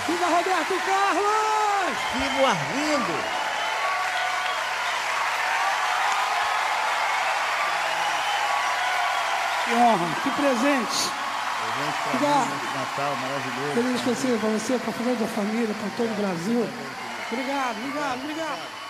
Viva Roberto Carlos! Viva Arlindo! Que honra, que presente! Obrigado. Natal maravilhoso. Feliz especial para você, para a família da família, para todo o Brasil. Obrigado, obrigado, obrigado.